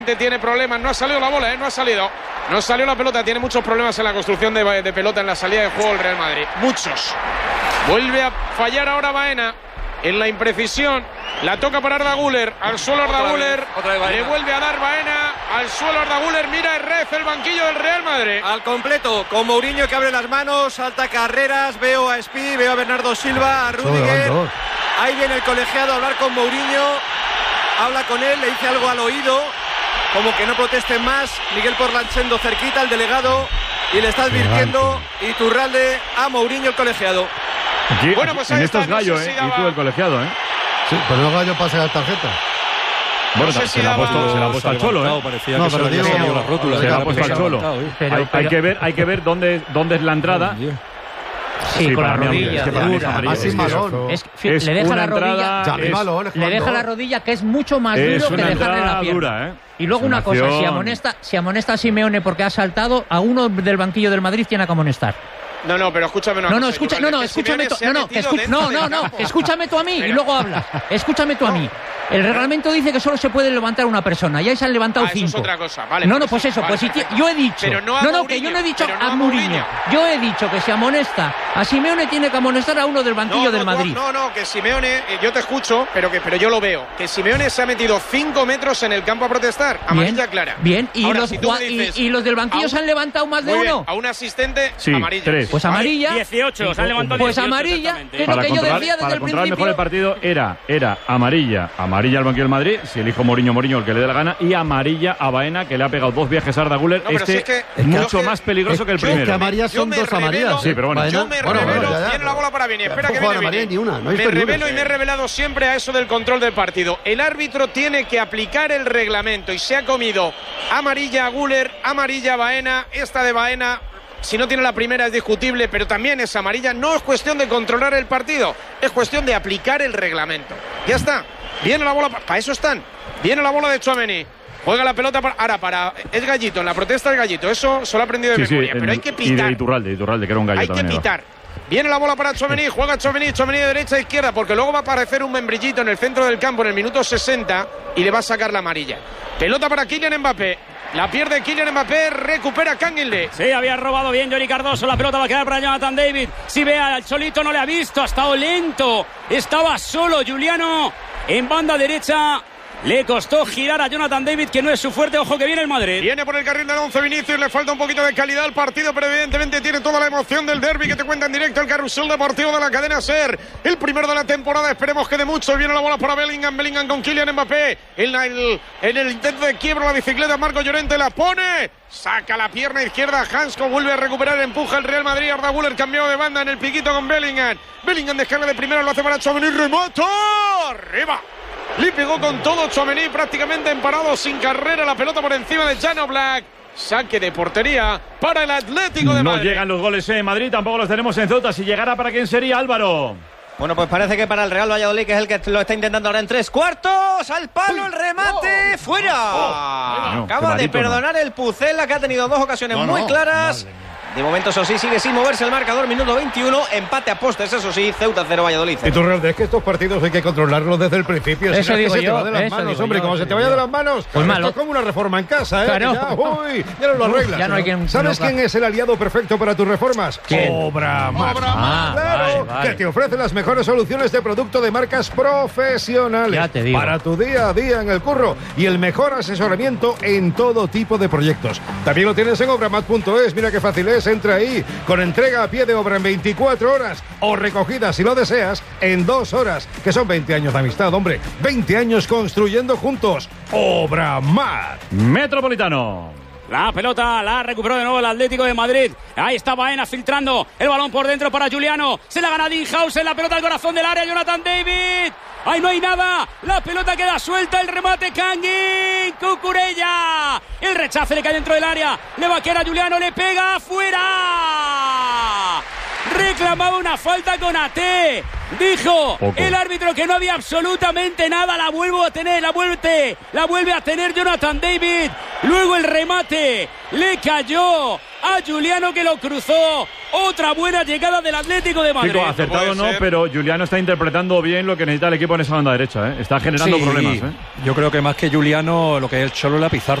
Tiene problemas, no ha salido la bola, no salió la pelota, tiene muchos problemas en la construcción de pelota en la salida de juego del Real Madrid, muchos. Vuelve a fallar ahora Baena en la imprecisión, la toca para Arda Güler, al suelo Arda Güler, le vuelve a dar Baena, al suelo Arda Güler, mira Herrez, el banquillo del Real Madrid. Al completo, con Mourinho que abre las manos, salta carreras, veo a Espí, veo a Bernardo Silva, a Rüdiger, ahí viene el colegiado a hablar con Mourinho, habla con él, le dice algo al oído, como que no protesten más. Miguel Porlanchendo cerquita, el delegado, y le está advirtiendo Iturralde a Mourinho, el colegiado. Aquí, bueno, pues en estos gallos, y tú el colegiado, Sí, pero el gallo pasa la tarjeta. Bueno, no sé se la ha puesto al Cholo, No, pero digo, se la ha puesto al Cholo. Hay que ver dónde es la entrada. Sí, con la rodilla. Le deja la rodilla. Le deja la rodilla, que es mucho más duro que dejarle la pierna. Dura, Y luego una cosa, si amonesta a Simeone porque ha saltado, a uno del banquillo del Madrid tiene que amonestar. No, pero escúchame escúchame tú a mí y luego hablas. Escúchame tú a mí. El reglamento dice que solo se puede levantar una persona. Ya se han levantado 5. Eso es otra cosa. Vale, pues eso. Vale, pues yo he dicho. Que yo no he dicho a Mourinho. Yo he dicho que si amonesta a Simeone tiene que amonestar a uno del banquillo del Madrid. Que Simeone, yo te escucho, pero yo lo veo. Que Simeone se ha metido 5 metros en el campo a protestar. Amarilla clara. Bien, y los del banquillo se han levantado más de uno. A un asistente, amarilla. 3. Pues amarilla. 18, se han levantado 18. Pues amarilla, que es lo que yo decía desde el principio. Mejor el partido era amarilla al banquillo del Madrid, si elijo Mourinho el que le dé la gana, y amarilla a Baena, que le ha pegado 2 viajes a Arda Güler. Es mucho más peligroso que el primero. Que amarillas son 2 amarillas. Sí, pero bueno. Yo me revelo, viene la bola para Vini, espera que viene Vini. Me revelo y me he revelado siempre a eso del control del partido. El árbitro tiene que aplicar el reglamento y se ha comido amarilla a Güler, amarilla a Baena, esta de Baena. Si no tiene la primera es discutible, pero también es amarilla. No es cuestión de controlar el partido, es cuestión de aplicar el reglamento. Ya está. Viene la bola, para eso están. Viene la bola de Tchouaméni. Juega la pelota es Gallito, en la protesta es Gallito. Eso se lo ha aprendido de memoria, pero hay que pitar. Y de Iturralde, que era un gallo hay también. Hay que pitar. Viene la bola para Tchouaméni, juega Tchouaméni de derecha a izquierda, porque luego va a aparecer un membrillito en el centro del campo en el minuto 60 y le va a sacar la amarilla. Pelota para Kylian Mbappé. La pierde Kylian Mbappé, recupera Canguilde. Sí, había robado bien Johnny Cardoso. La pelota va a quedar para Jonathan David. Si ve al Cholito, no le ha visto, ha estado lento. Estaba solo Juliano en banda derecha. Le costó girar a Jonathan David, que no es su fuerte. Ojo que viene el Madrid. Viene por el carril del 11 Vinicius. Le falta un poquito de calidad al partido, pero evidentemente tiene toda la emoción del derbi que te cuenta en directo el carrusel deportivo de la cadena SER. El primero de la temporada, esperemos que de mucho. Viene la bola para Bellingham con Kylian Mbappé. En el intento de quiebra la bicicleta, Marco Llorente la pone. Saca la pierna izquierda, Hansko vuelve a recuperar, empuja el Real Madrid. Arda Güler cambiado de banda en el piquito con Bellingham. Bellingham descarga de primera, lo hace para Tchouaméni. ¡Remata! ¡Arriba! Le pegó con todo Tchouaméni, prácticamente emparado, sin carrera, la pelota por encima de Jan Oblak. Saque de portería para el Atlético de Madrid. No llegan los goles en Madrid, tampoco los tenemos en Ceuta. Si llegara, ¿para quién sería, Álvaro? Bueno, pues parece que para el Real Valladolid, que es el que lo está intentando ahora en 3/4. Al palo, el remate, fuera. Acaba de perdonar el Pucela, que ha tenido 2 ocasiones muy claras. De momento, eso sí, sigue sin moverse el marcador. Minuto 21, empate a postes, eso sí, Ceuta 0, Valladolid 0. Iturralde, es que estos partidos hay que controlarlos desde el principio. Eso digo yo. Se te va de las manos, hombre, como se te vaya de las manos. Pues malo. Esto es como una reforma en casa, ¿eh? Claro. Ya no lo arreglas. Ya no hay quien, ¿Sabes quién es el aliado perfecto para tus reformas? Obramar. Claro, vale. Que te ofrece las mejores soluciones de producto de marcas profesionales. Ya te digo. Para tu día a día en el curro y el mejor asesoramiento en todo tipo de proyectos. También lo tienes en obramat.es. Mira qué fácil es, entra ahí. Con entrega a pie de obra en 24 horas o recogida, si lo deseas, en 2 horas. Que son 20 años de amistad, hombre. 20 años construyendo juntos. Obramar. Metropolitano. La pelota la recuperó de nuevo el Atlético de Madrid. Ahí está Baena filtrando el balón por dentro para Juliano. Se la gana Dinhausen, la pelota al corazón del área. Jonathan David. Ahí no hay nada. La pelota queda suelta. El remate Kangin. Cucurella. El rechace le cae dentro del área. Le va a quedar a Juliano. Le pega afuera. Reclamaba una falta con AT. Dijo el árbitro que no había absolutamente nada. La vuelve a tener Jonathan David. Luego el remate le cayó a Giuliano, que lo cruzó. Otra buena llegada del Atlético de Madrid. Chico, acertado no, pero Giuliano está interpretando bien lo que necesita el equipo en esa banda derecha. Está generando problemas. Yo creo que más que Giuliano, lo que es el Cholo es la pizarra.